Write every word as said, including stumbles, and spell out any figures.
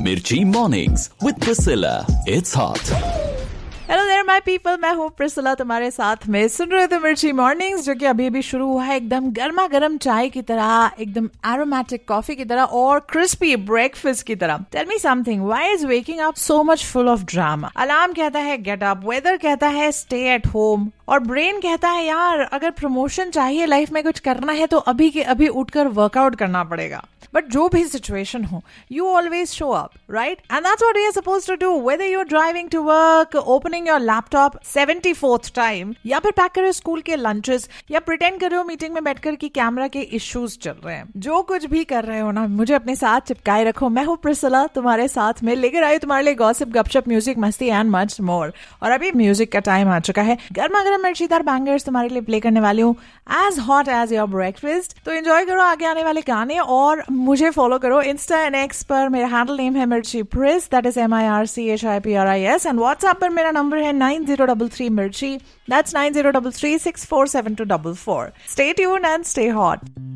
Mirchi Mornings with Priscilla. It's hot. Hello there my people, मैं हूँ Priscilla तुम्हारे साथ में। सुन रहे थे मिर्ची मॉर्निंग्स, जो कि अभी अभी शुरू हुआ है एकदम गर्मा गर्म चाय की तरह, एकदम एरोमेटिक कॉफी की तरह और क्रिस्पी ब्रेकफास्ट की तरह। Tell me something, why is waking up so much full of drama? Alarm कहता है गेट अप, वेदर कहता है स्टे एट होम, और ब्रेन कहता है यार अगर प्रमोशन चाहिए, लाइफ में कुछ करना है तो अभी के अभी उठकर वर्कआउट करना पड़ेगा। बट जो भी सिचुएशन हो, you always show up, right? And that's what we are supposed to do, whether you are driving to work, opening your laptop seventy fourth time, या फिर पैक कर रहे हो स्कूल के लंचेस, या प्रिटेंड कर रहे हो मीटिंग में बैठकर कि कैमरा के इश्यूज चल रहे हैं। जो कुछ भी कर रहे हो ना, मुझे अपने साथ चिपकाए रखो। मैं हूँ प्रिसिला, तुम्हारे साथ में लेकर आई तुम्हारे लिए गॉसिप, गपशप, म्यूजिक, मस्ती एंड मच मोर। और अभी म्यूजिक का टाइम आ चुका है। गर्मा गर्म मिर्चीदार बैंगर्स तुम्हारे लिए प्ले करने वाली हूँ, as hot as your breakfast. तो एंजॉय करो आगे आने वाले गाने और मुझे फॉलो करो इंस्टा एंड एक्स पर। मेरा हैंडल नेम है मिर्ची प्रिस, that is M I R C H I P R I S, and WhatsApp पर मेरा नंबर है नाइन जीरो डबल थ्री मिर्ची, that's nine zero double three six four seven to double four. Stay tuned and stay hot.